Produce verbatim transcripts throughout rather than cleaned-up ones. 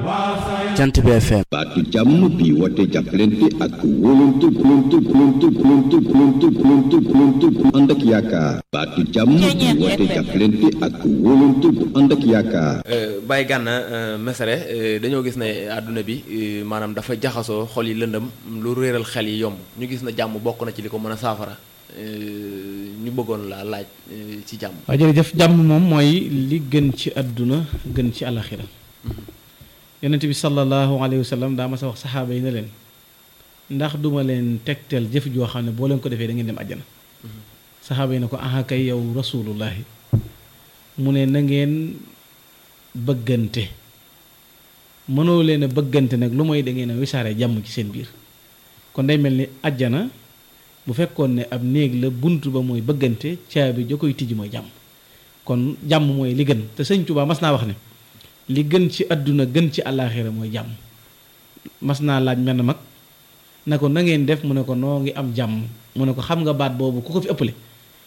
Jant bi F M. baatu jàmm bi woote jàppalante ak wóolante gulante gulante gulante gulante gulante gulante gu ànd ak yaakaar baatu jàmm bi woote jàppalante ak wóolante gu ànd ak yaakaar. Baye Gana Messere dañoo gis ne àdduna bi maanaam dafa jaxasoo xol yi lëndëm lu réeral xel yi yomb ñu gis na jàmm bokk na ci li ko mën a saafara ñu bëggoon laa laaj ci jàmm. waaw jërëjëf jàmm moom mooy li gën ci àdduna gën ci alaxira yonent bi sallallahu alayhi wa sallam daa ma sa wax saxaaba yi ne leen ndax duma leen tegtal jëf joo xam ne boo leen ko defee da ngeen dem àjjana saxaaba yi ne ko aha kay yow rasulullahi mu ne na ngeen bëggante mënoo leen a bëggante nag lu mooy da ngeen a wisaare jàmm ci seen biir kon day mel ni àjjana bu fekkoon ne ab néeg la bunt ba mooy bëggante caabi ja koy tijji mooy jàmm kon jàmm mooy li gën te sëñ Tuubaa mas naa wax ne li gën ci àdduna gën ci àllaaxira mooy jàmm mas naa laaj menn mag na ko na ngeen def mu ne ko noo ngi am jàmm mu ne ko xam nga baat boobu ku ko fi ëppale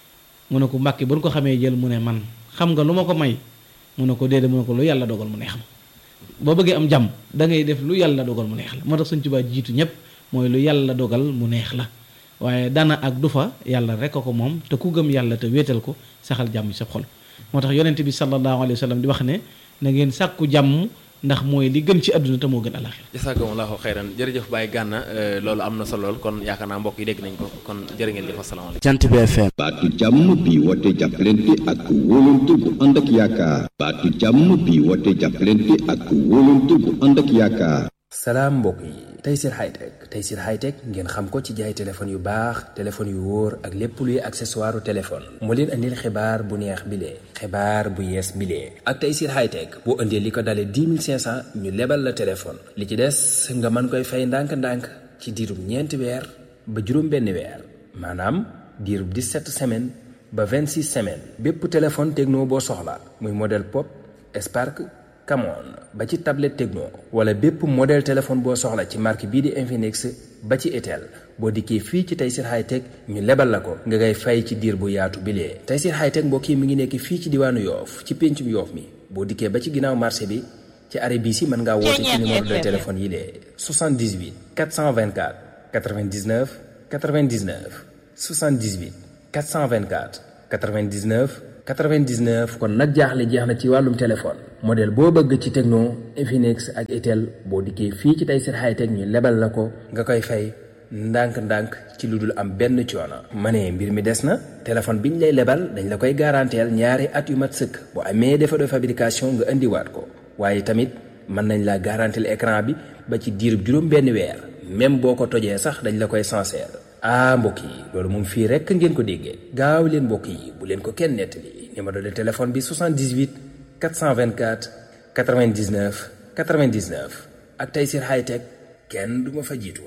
mu ne ko mbàkki bu ñu ko xamee jël mu ne man xam nga lu ma ko may mu ne ko déedéet mu ne ko lu yàlla dogal mu neex ma boo bëggee am jàmm da ngay def lu yàlla dogal mu neex la moo tax Sëñ Tuubaa jiitu ñëpp mooy lu yàlla dogal mu neex la waaye dana ak du fa yàlla rek a ko moom te ku gëm yàlla te wéetal ko saxal jàmm ci sa xol moo tax yonent bi sallallahu alayhi wa sallam di wax ne na ngeen sàkku jàmm ndax mooy li gën ci àdduna te moo gën àllaaxira. jazaakumullaahu xayran jërëjëf Baye Gana loolu am na solo lool kon yaakaar naa mbokk yi dégg nañ ko kon jërë ngeen jëf asalaamaaleykum. Jant bi F M. baatu jàmm bi woote jàppalante ak wóolante gu ànd ak yaakaar baatu jàmm bi woote jàppalante ak wóolante gu ànd ak yaakaar. salaam mbokk yi Tayssir Hightech Tayssir Hightech ngeen xam ko ci jaay téléphone yu baax téléphone yu wóor ak lépp luy accessoire téléphone moo leen andil xibaar bu neex bile xibaar bu yees bile ak Tayssir Hightech boo indee li ko dalee dix mille cinq cent ñu lebal la téléphone li ci des nga mën koy fay ndànk-ndànk ci diirub ñeenti weer ba juróom benn weer maanaam diirub dix-sept semaines ba vingt-six semaines bépp téléphone Tecno boo soxla muy modèle Pop Spark Camon ba ci tablette Tecno wala bépp modèle téléphone boo soxla ci marque bii di Infinix ba ci Itel boo dikkee fii ci Tayssir Hightech ñu lebal la ko nga ngay fay ci diir bu yaatu bilee Tayssir Hightech mbokk yi mi ngi nekk fii ci diwaanu Yoof ci péncum Yoof mi boo dikkee ba ci ginnaaw marché bi ci arrêt bii si mën ngaa woote ci numéro de téléphone yi lee soixante-dix-huit quatre cent vingt-quatre quatre-vingt-dix-neuf quatre-vingt-dix-neuf soixante-dix-huit quatre cent vingt-quatre quatre-vingt-dix-neuf quatre-vingt-dix-neuf kon nag jaaxle jeex na ci wàllum téléphone modèle boo bëgg ci Tecno Infinix ak Itel boo dikkee fii ci Tayssir Hightech ñu lebal la ko nga koy fay ndànk-ndànk ci lu dul am benn coono. ma ne mbir mi des na téléphone bi ñu lay lebal dañ la koy garanteel ñaari at yu mat sëkk bu amee défaut de fabrication nga indiwaat ko waaye tamit mën nañ la garanteel écran bi ba ci diirub juróom benn weer même boo ko tojee sax dañ la koy sincère. ah mbokk yi loolu moom fii rekk ngeen ko déggee gaaw leen mbokk yi bu leen ko kenn nettali numéro de téléphone bi soixante-dix-huit quatre cent vingt-quatre quatre-vingt-dix-neuf quatre-vingt-dix-neuf ak Tayssir Hightech kenn du ma fa jiitu.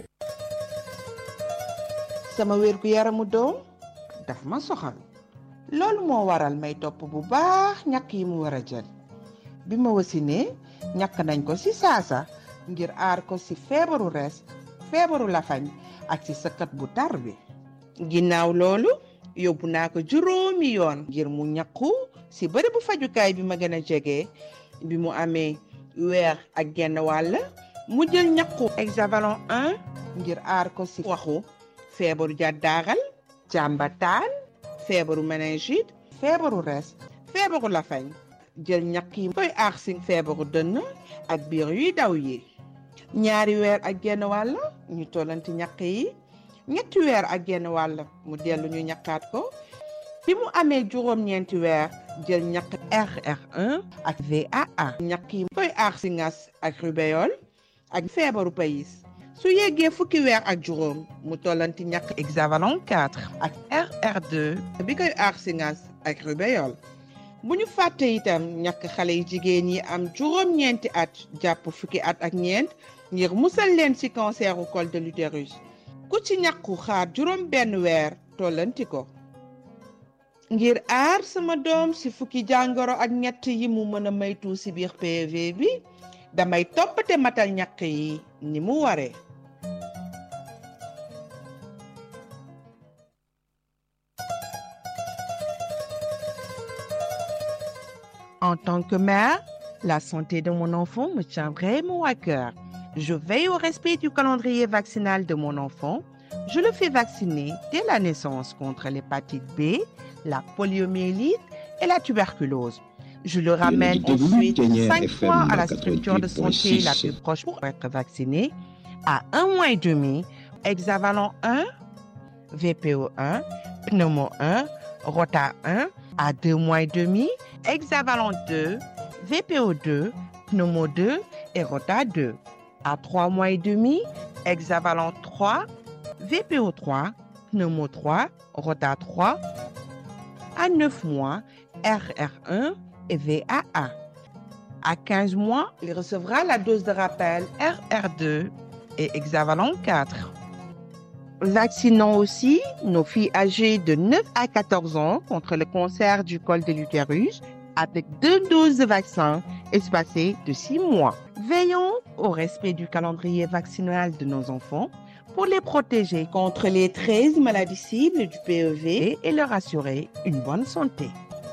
sama wér gu yaramu doom daf ma soxal loolu moo waral may topp bu baax ñàkk yi mu war a jël bi ma wasinee ñàkk nañ ko ci saasa ngir aar ko ci feebaru rees feebaru lafañ ak ci sëkkat bu tar bi ginnaaw loolu yóbbu naa ko juróomi yoon ngir mu ñàkku ci bërëbu fajukaay bi ma gën a jege bi mu amee weer ak genn wàll mu jël ñàkku hexavalon un ngir aar ko ci waxu feebaru jàddaaral jàmbataan feebaru méningite feebaru res feebaru lafañ jël ñàkk yi koy aar ci feebaru dënn ak biir yuy daw yi ñaari weer ak genn wàll ñu tollanti ñàkk yi ñetti weer ak genn wàll mu dellu ñu ñàkkaat ko bi mu amee juróom-ñeenti weer jël ñàkk R R un ak V A A ñàkk yi koy aar ci ngas ak rubéole ak feebaru payis su yeggee fukki weer ak juróom mu tollanti ñàkk hexavalon quatre ak R R deux bi koy aar ci ngas ak rubéole bu ñu fàtte itam ñàkk xale yi jigéen yi am juróom-ñeenti at jàpp fukki at ak ñeent ngir musal leen ci canceru col de l'utérus ku ci ñàkku xaar juróom benn weer tollanti ko ngir aar sama doom ci fukki jàngoro ak ñett yi mu mën a maytu ci biir P V bi damay toppate matal ñàkk yi ni mu waree. En tant que mère, La santé de mon enfant me tient vraiment à cœur. Je veille au respect du calendrier vaccinal de mon enfant. Je le fais vacciner dès la naissance contre l'hépatite B, la poliomyélite et la tuberculose. Je le ramène ensuite cinq fois à la structure de santé la plus proche pour être vacciné. À un mois et demi, hexavalent un, V P O un, pneumo un, rota un. À deux mois et demi, hexavalent deux, V P O deux, pneumo deux et rota deux. À trois mois et demi, hexavalent trois, V P O trois, pneumo trois, rota trois. À neuf mois, R R un et V A A. À quinze mois, il recevra la dose de rappel R R deux et hexavalent quatre. Vaccinons aussi nos filles âgées de neuf à quatorze ans contre le cancer du col de l'utérus avec deux doses de vaccin espacées de six mois. Veillons au respect du calendrier vaccinal de nos enfants pour les protéger contre les treize maladies cibles du P E V et leur assurer une bonne santé.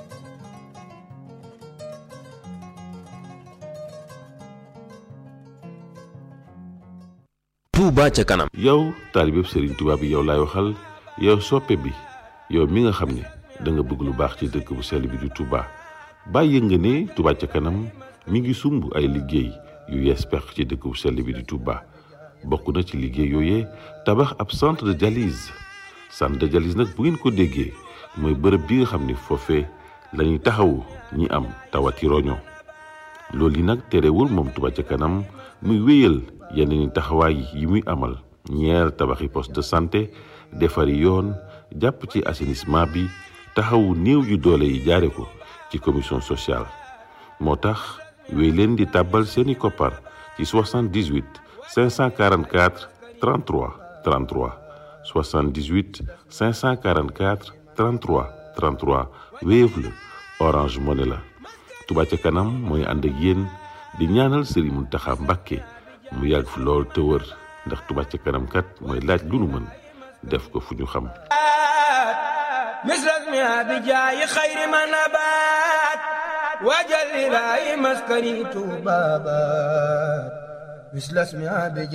Touba ca kanam. yow taalibeb Serigne Touba bi yow laay waxal yow soppe bi yow mi nga xam ne da nga bëgg lu baax ci dëkk bu sell bi di Touba bàyyi nga ne Touba ca kanam mi ngi sumb ay liggéey yu yees pex ci dëkk bu sell bi di Touba bokk na ci liggéey yooyee tabax ab centre de dialyse centre de dialyse nag bu ngeen ko déggee mooy bërëb bi nga xam ne foofee la ñuy taxawu ñi am tawati roño loolu yi nag terewul moom Touba ca kanam muy wéyal yenn ni taxawaay yi muy amal ñeer tabaxi poste de santé defari yoon jàpp ci assainissement bi taxawu néew yu doole yi jaare ko ci commission sociale moo tax wéy leen di tàbbal seeni koppar ci soixante-dix-huit cinq cent quarante-quatre trente-trois trente-trois soixante-dix-huit cinq cent quarante-quatre trente-trois trente-trois Wave la Orange Money la Touba ca kanam mooy ànd ak yéen di ñaanal Serigne Mountakha Mbacké mu yàgg fi lool te wër ndax Touba ca kanam kat mooy laaj lu nu mën def ko fu ñu xam misras mi abijaayi xayri ma nabaat wajal ilaahi maskani tuuba baat misras mi